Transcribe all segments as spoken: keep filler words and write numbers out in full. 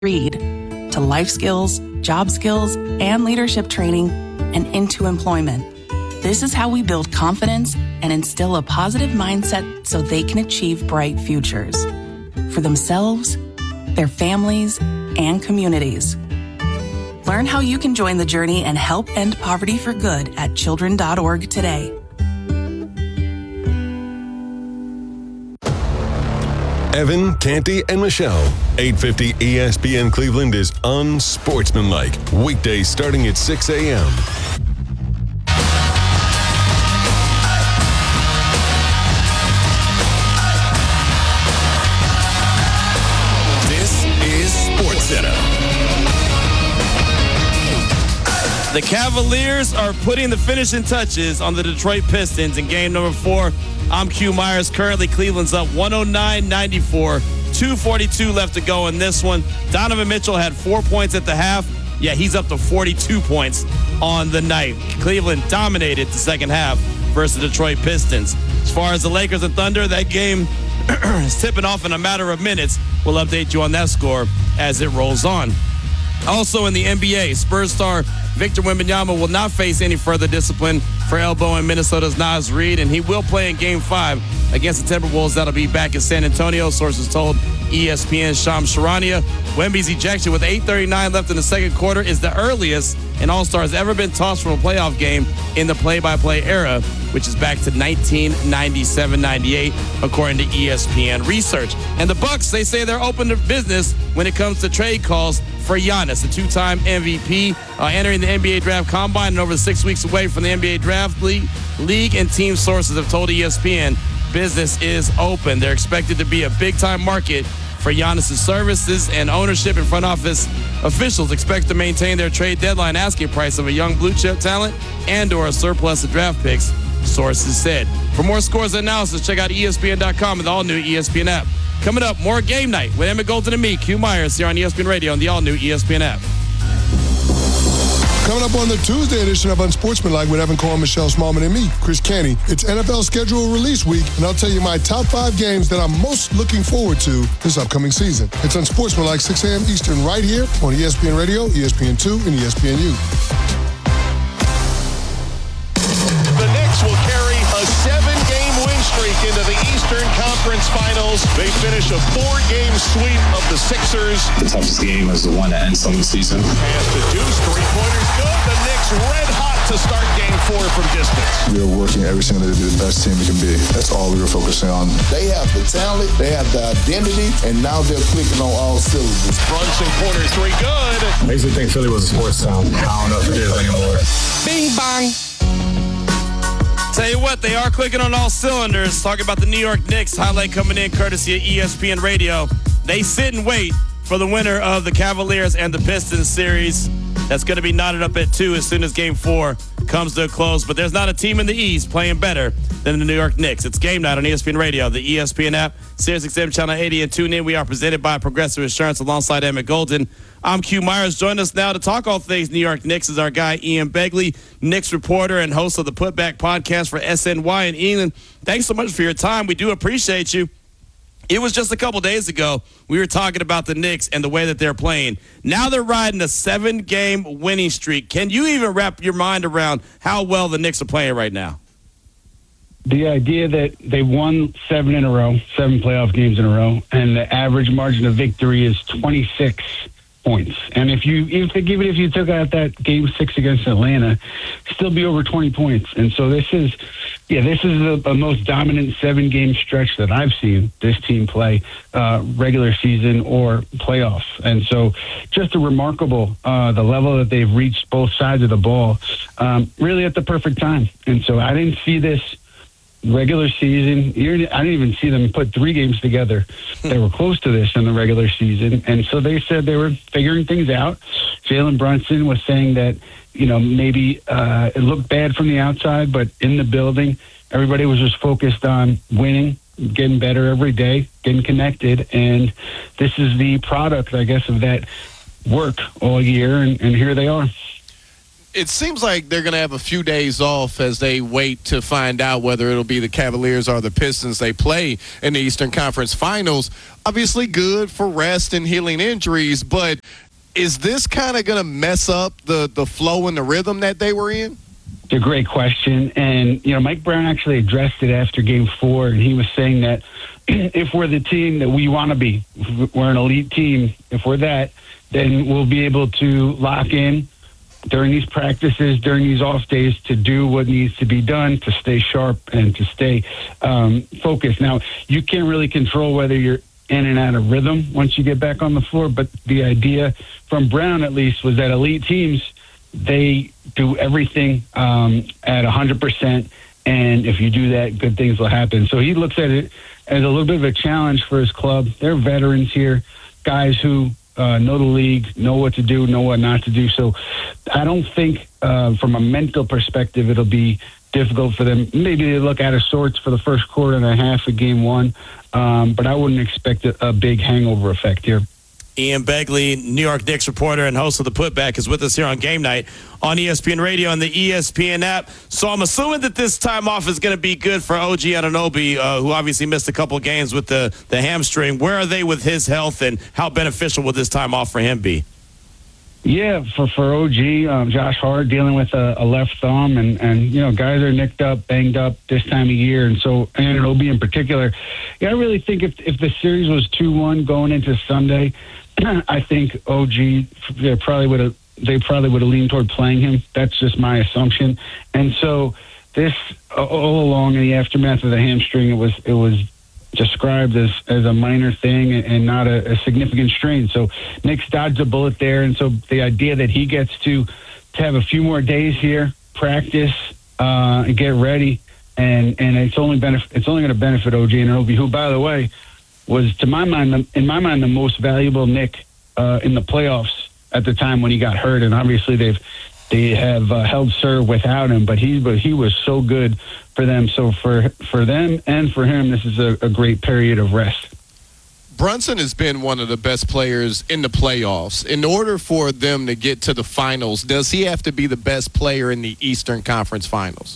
read to life skills, job skills, and leadership training, and into employment. This is how we build confidence and instill a positive mindset so they can achieve bright futures for themselves, their families, and communities. Learn how you can join the journey and help end poverty for good at children dot org today. Evan, Canty, and Michelle. eight fifty E S P N Cleveland is unsportsmanlike. Weekdays starting at six a.m. This is SportsCenter. The Cavaliers are putting the finishing touches on the Detroit Pistons in game number four. I'm Q Myers. Currently, Cleveland's up one oh nine ninety-four. two forty-two left to go in this one. Donovan Mitchell had four points at the half. Yeah, he's up to forty-two points on the night. Cleveland dominated the second half versus the Detroit Pistons. As far as the Lakers and Thunder, that game is tipping off in a matter of minutes. We'll update you on that score as it rolls on. Also in the N B A, Spurs star Victor Wembanyama will not face any further discipline for elbowing Minnesota's Naz Reid, and he will play in Game five against the Timberwolves. That'll be back in San Antonio, sources told E S P N's Shams Charania. Wemby's ejection with eight thirty-nine left in the second quarter is the earliest an All-Star has ever been tossed from a playoff game in the play-by-play era, which is back to nineteen ninety-seven ninety-eight, according to E S P N research. And the Bucks, they say they're open to business when it comes to trade calls for Giannis, the two-time M V P, uh, entering the N B A Draft Combine and over six weeks away from the N B A Draft League. League and team sources have told E S P N business is open. They're expected to be a big-time market for Giannis' services, and ownership and front office officials expect to maintain their trade deadline asking price of a young blue-chip talent and or a surplus of draft picks, sources said. For more scores and analysis, check out E S P N dot com and the all-new E S P N app. Coming up, more Game Night with Emmett Golden and me, Q Myers, here on E S P N Radio and the all-new E S P N app. Coming up on the Tuesday edition of Unsportsmanlike with Evan Cohen, Michelle Smallman, and me, Chris Canty. It's N F L schedule release week, and I'll tell you my top five games that I'm most looking forward to this upcoming season. It's Unsportsmanlike, six a.m. Eastern, right here on E S P N Radio, E S P N two, and E S P N U. The Knicks will carry a seven-game win streak into the Eastern Conference Finals. They finish a four-game sweep of the Sixers. The toughest game is the one that ends on the season. Pass to Deuce, three-pointers good. The Knicks red hot to start game four from distance. We are working every single day to be the best team we can be. That's all we were focusing on. They have the talent, they have the identity, and now they're clicking on all cylinders. Brunson corner three good. I used to think Philly was a sports town. I don't know if it is anymore. Bing bang. Tell you what, they are clicking on all cylinders. Talking about the New York Knicks. Highlight coming in courtesy of E S P N Radio. They sit and wait for the winner of the Cavaliers and the Pistons series. That's going to be knotted up at two as soon as game four comes to a close. But there's not a team in the East playing better than the New York Knicks. It's Game Night on E S P N Radio, the E S P N app, Sirius X M Channel eighty, and tune in. We are presented by Progressive Insurance alongside Emmett Golden. I'm Q Myers. Join us now to talk all things New York Knicks is our guy Ian Begley, Knicks reporter and host of the Putback podcast for S N Y. And Ian, thanks so much for your time. We do appreciate you. It was just a couple days ago we were talking about the Knicks and the way that they're playing. Now they're riding a seven-game winning streak. Can you even wrap your mind around how well the Knicks are playing right now? The idea that they won seven in a row, seven playoff games in a row, and the average margin of victory is twenty-six points. And if you, if, even if you took out that game six against Atlanta, still be over twenty points. And so this is, yeah, this is the, the most dominant seven-game stretch that I've seen this team play, uh, regular season or playoffs. And so just a remarkable, uh, the level that they've reached both sides of the ball, um, really at the perfect time. And so I didn't see this regular season. I didn't even see them put three games together. They were close to this in the regular season. And so they said they were figuring things out. Jalen Brunson was saying that, you know, maybe uh, it looked bad from the outside, but in the building, everybody was just focused on winning, getting better every day, getting connected. And this is the product, I guess, of that work all year. And, and here they are. It seems like they're going to have a few days off as they wait to find out whether it'll be the Cavaliers or the Pistons they play in the Eastern Conference Finals. Obviously good for rest and healing injuries, but is this kind of going to mess up the, the flow and the rhythm that they were in? It's a great question. And, you know, Mike Brown actually addressed it after game four, and he was saying that if we're the team that we want to be, if we're an elite team, if we're that, then we'll be able to lock in during these practices, during these off days, to do what needs to be done, to stay sharp and to stay um, focused. Now, you can't really control whether you're in and out of rhythm once you get back on the floor, but the idea from Brown, at least, was that elite teams, they do everything um, at one hundred percent, and if you do that, good things will happen. So he looks at it as a little bit of a challenge for his club. They're veterans here, guys who Uh, know the league, know what to do, know what not to do. So I don't think uh, from a mental perspective it'll be difficult for them. Maybe they look out of sorts for the first quarter and a half of game one, um, but I wouldn't expect a, a big hangover effect here. Ian Begley, New York Knicks reporter and host of The Putback, is with us here on Game Night on E S P N Radio and the E S P N app. So I'm assuming that this time off is going to be good for O G Anunoby, uh, who obviously missed a couple of games with the, the hamstring. Where are they with his health, and how beneficial will this time off for him be? Yeah, for, for O G, um, Josh Hart dealing with a, a left thumb, and, and, you know, guys are nicked up, banged up this time of year. And so, Anunoby in particular, yeah, I really think if, if the series was two one going into Sunday, I think O G they probably would have they probably would have leaned toward playing him. That's just my assumption. And so this all along in the aftermath of the hamstring, it was it was described as, as a minor thing and not a, a significant strain. So Knicks dodged a bullet there. And so the idea that he gets to to have a few more days here, practice, uh, and get ready, and and it's only benefit it's only going to benefit O G Anunoby, who, by the way, was, to my mind, in my mind, the most valuable Knick uh, in the playoffs at the time when he got hurt. And obviously they've they have uh, held serve without him, but he but he was so good for them. So for for them and for him, this is a, a great period of rest. Brunson has been one of the best players in the playoffs. In order for them to get to the finals, does he have to be the best player in the Eastern Conference Finals?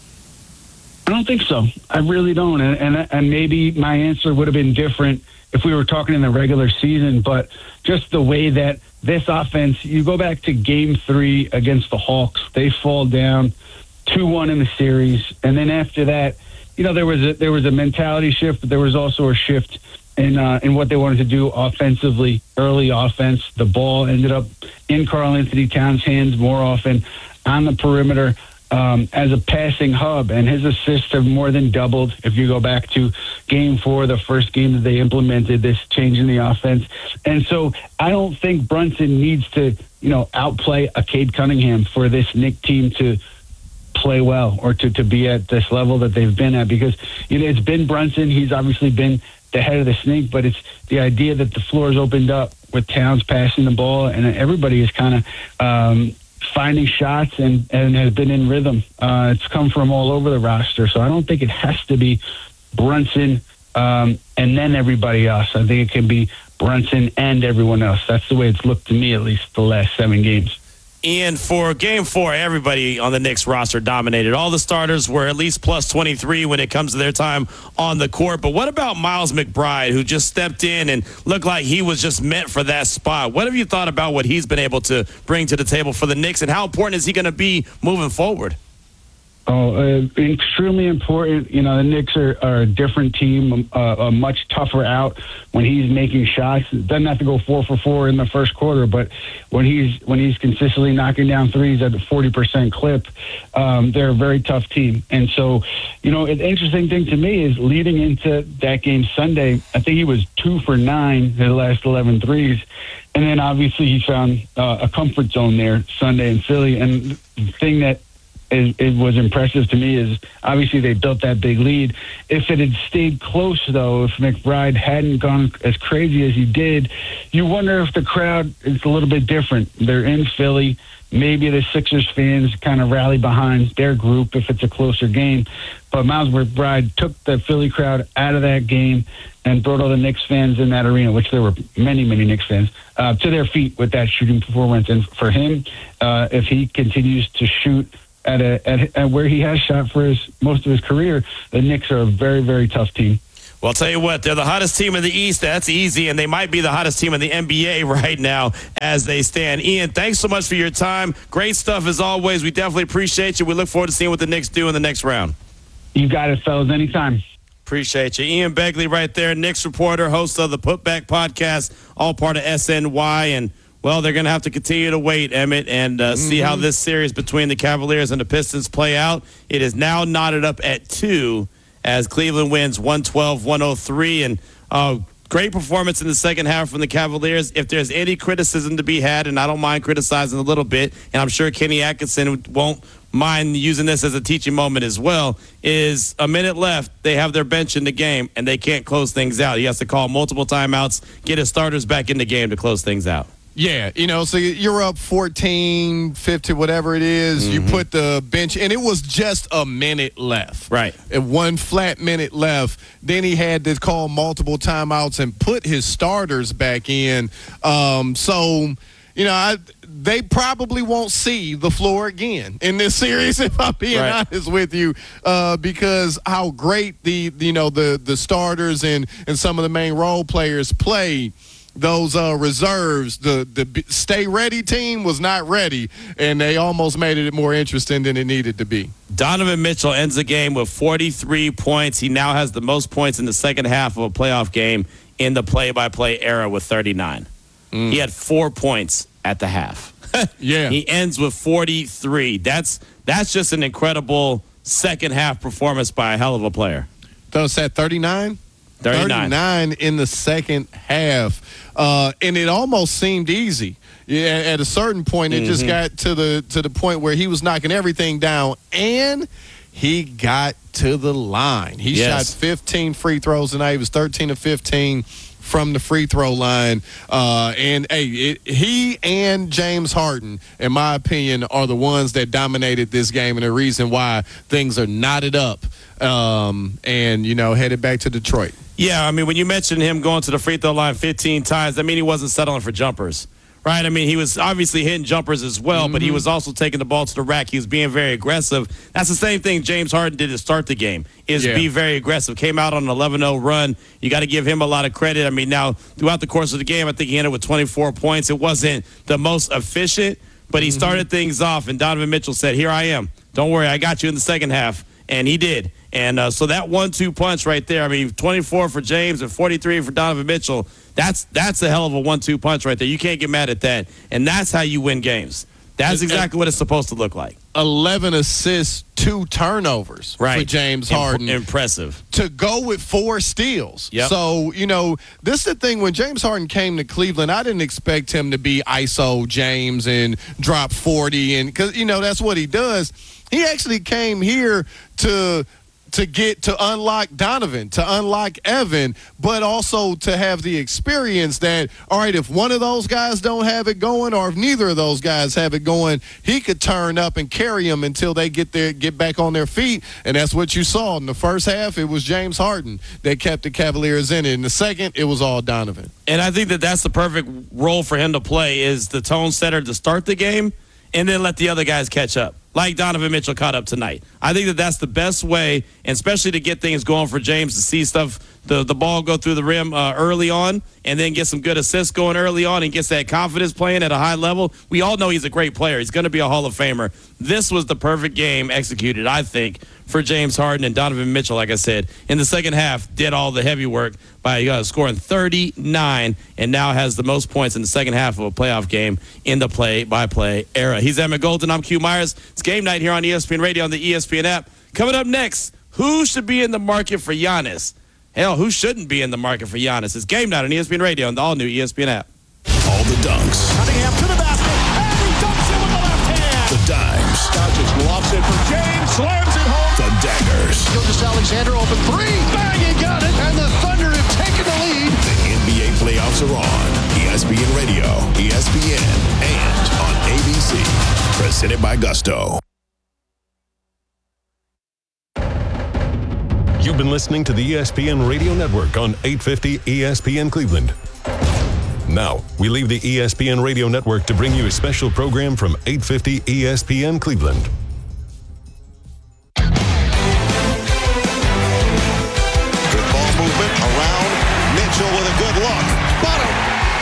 I don't think so. I really don't. And, and and maybe my answer would have been different if we were talking in the regular season, but just the way that this offense, you go back to game three against the Hawks, they fall down two one in the series. And then after that, you know, there was a, there was a mentality shift, but there was also a shift in, uh, in what they wanted to do offensively, early offense. The ball ended up in Karl-Anthony Towns' hands more often on the perimeter. Um, as a passing hub, and his assists have more than doubled. If you go back to game four, the first game that they implemented this change in the offense. And so I don't think Brunson needs to, you know, outplay a Cade Cunningham for this Knick team to play well or to, to be at this level that they've been at, because, you know, it's been Brunson. He's obviously been the head of the snake, but it's the idea that the floor is opened up with Towns passing the ball, and everybody is kind of, um, finding shots and, and has been in rhythm. Uh, it's come from all over the roster. So I don't think it has to be Brunson um, and then everybody else. I think it can be Brunson and everyone else. That's the way it's looked to me, at least the last seven games. Ian, for game four, everybody on the Knicks roster dominated. All the starters were at least plus twenty-three when it comes to their time on the court. But what about Miles McBride, who just stepped in and looked like he was just meant for that spot? What have you thought about what he's been able to bring to the table for the Knicks, and how important is he going to be moving forward? Oh, uh, extremely important. You know, the Knicks are, are a different team, uh, a much tougher out when he's making shots. Doesn't have to go four for four in the first quarter, but when he's when he's consistently knocking down threes at a forty percent clip, um, they're a very tough team. And so, you know, an interesting thing to me is leading into that game Sunday, I think he was two for nine his last eleven threes. And then obviously he found uh, a comfort zone there Sunday in Philly. And the thing that is, it was impressive to me is obviously they built that big lead. If it had stayed close, though, if McBride hadn't gone as crazy as he did, you wonder if the crowd is a little bit different. They're in Philly. Maybe the Sixers fans kind of rally behind their group if it's a closer game. But Miles McBride took the Philly crowd out of that game and brought all the Knicks fans in that arena, which there were many, many Knicks fans, uh, to their feet with that shooting performance. And for him, uh, if he continues to shoot at, a, at, at where he has shot for his most of his career, the Knicks are a very, very tough team. Well, I'll tell you what, they're the hottest team in the East. That's easy, and they might be the hottest team in the N B A right now as they stand. Ian, thanks so much for your time. Great stuff as always. We definitely appreciate you. We look forward to seeing what the Knicks do in the next round. You got it, fellas. Anytime. Appreciate you. Ian Begley right there, Knicks reporter, host of the Putback Podcast, all part of S N Y. And, well, they're going to have to continue to wait, Emmett, and uh, mm-hmm. see how this series between the Cavaliers and the Pistons play out. It is now knotted up at two as Cleveland wins one twelve one oh three. And uh, great performance in the second half from the Cavaliers. If there's any criticism to be had, and I don't mind criticizing a little bit, and I'm sure Kenny Atkinson won't mind using this as a teaching moment as well, is a minute left. They have their bench in the game, and they can't close things out. He has to call multiple timeouts, get his starters back in the game to close things out. Yeah, you know, so you're up fourteen, fifty, whatever it is. Mm-hmm. You put the bench, and it was just a minute left. Right. And one flat minute left. Then he had to call multiple timeouts and put his starters back in. Um, so, you know, I, they probably won't see the floor again in this series, if I'm being right. honest with you, uh, because how great the, you know, the, the starters and, and some of the main role players play. Those uh, reserves, the the stay ready team was not ready, and they almost made it more interesting than it needed to be. Donovan Mitchell ends the game with forty-three points. He now has the most points in the second half of a playoff game in the play-by-play era with thirty-nine. Mm. He had four points at the half. Yeah. He ends with forty-three. That's that's just an incredible second half performance by a hell of a player. So it's at thirty-nine? thirty-nine. thirty-nine in the second half. Uh, and it almost seemed easy. Yeah, at a certain point, it mm-hmm. just got to the to the point where he was knocking everything down, and he got to the line. He yes. shot fifteen free throws tonight. He was thirteen of fifteen from the free throw line. Uh, and, hey, it, he and James Harden, in my opinion, are the ones that dominated this game and the reason why things are knotted up um, and, you know, headed back to Detroit. Yeah, I mean, when you mentioned him going to the free throw line fifteen times, I mean, he wasn't settling for jumpers, right? I mean, he was obviously hitting jumpers as well, mm-hmm. but he was also taking the ball to the rack. He was being very aggressive. That's the same thing James Harden did to start the game, is yeah. be very aggressive. Came out on an eleven oh run. You got to give him a lot of credit. I mean, now, throughout the course of the game, I think he ended with twenty-four points. It wasn't the most efficient, but he mm-hmm. started things off, and Donovan Mitchell said, here I am. Don't worry, I got you in the second half. And he did. And uh, so that one two punch right there, I mean, twenty-four for James and forty-three for Donovan Mitchell, that's that's a hell of a one two punch right there. You can't get mad at that. And that's how you win games. That's exactly what it's supposed to look like. eleven assists, two turnovers right. for James Harden. Imp- impressive. To go with four steals. Yep. So, you know, this is the thing. When James Harden came to Cleveland, I didn't expect him to be I S O James and drop forty. And because, you know, that's what he does. He actually came here to to get to unlock Donovan, to unlock Evan, but also to have the experience that, all right, if one of those guys don't have it going, or if neither of those guys have it going, he could turn up and carry them until they get their get back on their feet. And that's what you saw in the first half. It was James Harden that kept the Cavaliers in it. In the second, it was all Donovan. And I think that that's the perfect role for him to play, is the tone setter to start the game and then let the other guys catch up, like Donovan Mitchell caught up tonight. I think that that's the best way, and especially to get things going for James, to see stuff, the, the ball go through the rim uh, early on, and then get some good assists going early on, and gets that confidence playing at a high level. We all know he's a great player. He's going to be a Hall of Famer. This was the perfect game executed, I think, for James Harden, and Donovan Mitchell, like I said, in the second half, did all the heavy work by uh, scoring thirty-nine, and now has the most points in the second half of a playoff game in the play-by-play era. He's Emmett Golden. I'm Q Myers. It's game night here on E S P N Radio on the E S P N app. Coming up next, who should be in the market for Giannis? Hell, who shouldn't be in the market for Giannis? It's game night on E S P N Radio on the all-new E S P N app. All the dunks. Cunningham to the basket, and he dunks it with the left hand. The dimes. Doncic lofts it for James, slams it home. The daggers. Gilgeous Alexander open three. Bang, he got it. And the Thunder have taken the lead. The N B A playoffs are on. E S P N Radio, E S P N, and on A B C. Presented by Gusto. You've been listening to the E S P N Radio Network on eight fifty E S P N Cleveland. Now, we leave the E S P N Radio Network to bring you a special program from eight fifty E S P N Cleveland. Good ball movement around. Mitchell with a good look. Bottom.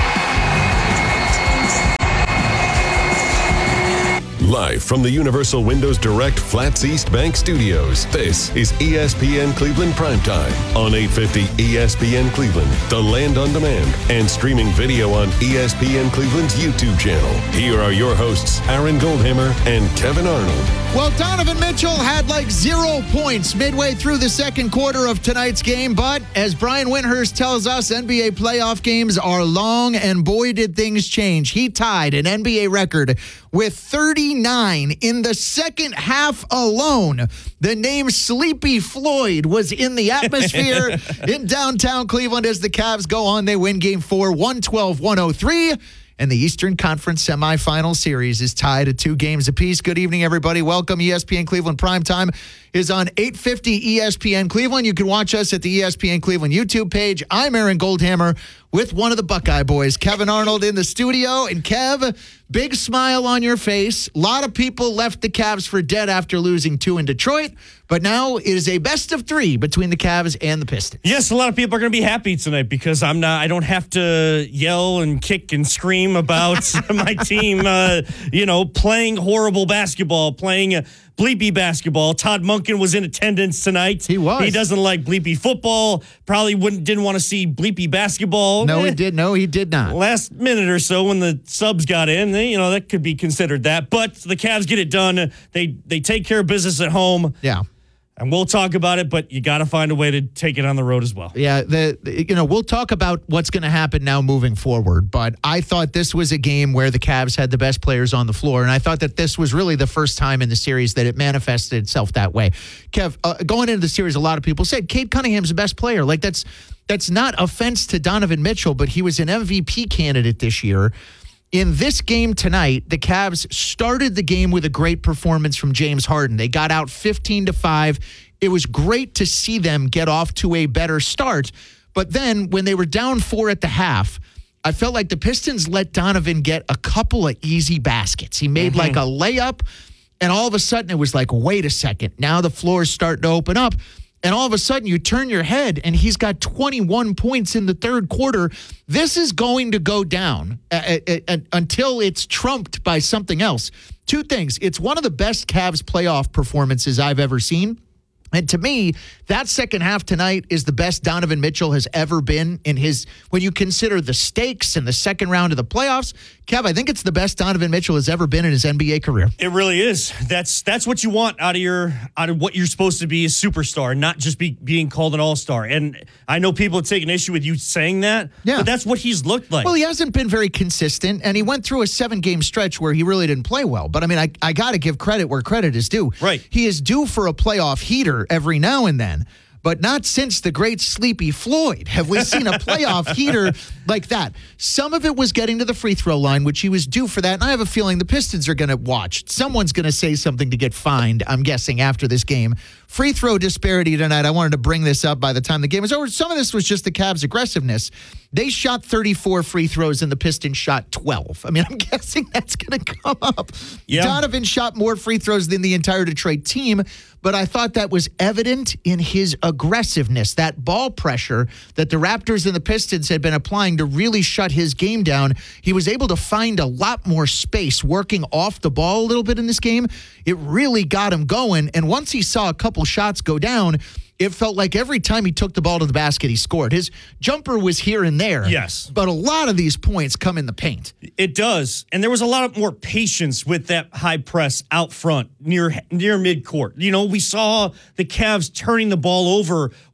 Live from the Universal Windows Direct Flats East Bank Studios, this is E S P N Cleveland Primetime on eight fifty E S P N Cleveland, The Land on Demand, and streaming video on E S P N Cleveland's YouTube channel. Here are your hosts, Aaron Goldhammer and Kevin Arnold. Well, Donovan Mitchell had like zero points midway through the second quarter of tonight's game, but as Brian Windhurst tells us, N B A playoff games are long, and boy, did things change. He tied an N B A record with thirty-nine in the second half alone. The name Sleepy Floyd was in the atmosphere in downtown Cleveland as the Cavs go on. They win game four, one twelve to one oh three. And the Eastern Conference semifinal series is tied at two games apiece. Good evening, everybody. Welcome. E S P N Cleveland Primetime is on eight fifty E S P N Cleveland. You can watch us at the E S P N Cleveland YouTube page. I'm Aaron Goldhammer with one of the Buckeye boys, Kevin Arnold, in the studio. And Kev, big smile on your face. A lot of people left the Cavs for dead after losing two in Detroit. But now it is a best of three between the Cavs and the Pistons. Yes, a lot of people are going to be happy tonight because I'm not. I don't have to yell and kick and scream about my team, uh, you know, playing horrible basketball, playing uh, bleepy basketball. Todd Monken was in attendance tonight. He was. He doesn't like bleepy football. Probably wouldn't didn't want to see bleepy basketball. No, eh, he did. No, he did not. Last minute or so when the subs got in, they, you know, that could be considered that. But the Cavs get it done. They they take care of business at home. Yeah. And we'll talk about it, but you got to find a way to take it on the road as well. Yeah, the, the you know, we'll talk about what's going to happen now moving forward, but I thought this was a game where the Cavs had the best players on the floor, and I thought that this was really the first time in the series that it manifested itself that way. Kev, uh, going into the series, a lot of people said Cade Cunningham's the best player. Like, that's that's not offense to Donovan Mitchell, but he was an M V P candidate this year. In this game tonight, the Cavs started the game with a great performance from James Harden. They got out fifteen to five. It was great to see them get off to a better start. But then when they were down four at the half, I felt like the Pistons let Donovan get a couple of easy baskets. He made mm-hmm. like a layup, and all of a sudden it was like, wait a second. Now the floor is starting to open up. And all of a sudden, you turn your head, and he's got twenty-one points in the third quarter. This is going to go down uh, uh, uh, until it's trumped by something else. Two things. It's one of the best Cavs playoff performances I've ever seen. And to me, that second half tonight is the best Donovan Mitchell has ever been in his, when you consider the stakes in the second round of the playoffs. Kev, I think it's the best Donovan Mitchell has ever been in his N B A career. It really is. That's that's what you want out of your out of what you're supposed to be a superstar, not just be being called an all-star. And I know people take an issue with you saying that, yeah. but that's what he's looked like. Well, he hasn't been very consistent, and he went through a seven-game stretch where he really didn't play well. But, I mean, I, I got to give credit where credit is due. Right. He is due for a playoff heater every now and then. But not since the great Sleepy Floyd have we seen a playoff heater like that. Some of it was getting to the free throw line, which he was due for that. And I have a feeling the Pistons are going to watch. Someone's going to say something to get fined, I'm guessing, after this game. Free throw disparity tonight. I wanted to bring this up by the time the game was over. Some of this was just the Cavs' aggressiveness. They shot thirty-four free throws and the Pistons shot twelve. I mean, I'm guessing that's going to come up. Yeah. Donovan shot more free throws than the entire Detroit team, but I thought that was evident in his aggressiveness, that ball pressure that the Raptors and the Pistons had been applying to really shut his game down. He was able to find a lot more space working off the ball a little bit in this game. It really got him going, and once he saw a couple shots go down, it felt like every time he took the ball to the basket, he scored. His jumper was here and there. Yes. But a lot of these points come in the paint. It does. And there was a lot more patience with that high press out front near near midcourt. You know, we saw the Cavs turning the ball over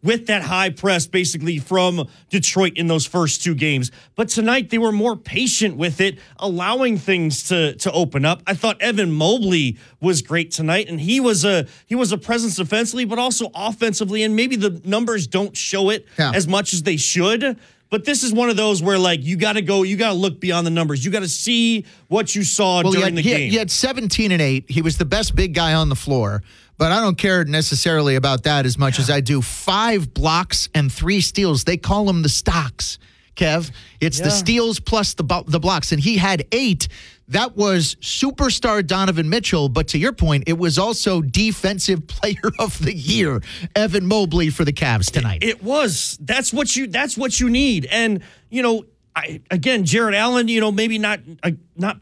with that high press basically from Detroit in those first two games. But tonight they were more patient with it, allowing things to, to open up. I thought Evan Mobley was great tonight, and he was a he was a presence defensively, but also offensively, and maybe the numbers don't show it yeah. as much as they should. But this is one of those where, like, you got to go, you got to look beyond the numbers. You got to see what you saw well, during had, the he game. Had, he had seventeen and eight. He was the best big guy on the floor. But I don't care necessarily about that as much yeah. as I do five blocks and three steals. They call them the stocks, Kev. It's yeah. the steals plus the the blocks. And he had eight. That was superstar Donovan Mitchell. But to your point, it was also Defensive Player of the Year, Evan Mobley for the Cavs tonight. It, it was. That's what you. That's what you need. And you know, I, again, Jared Allen. You know, maybe not uh, not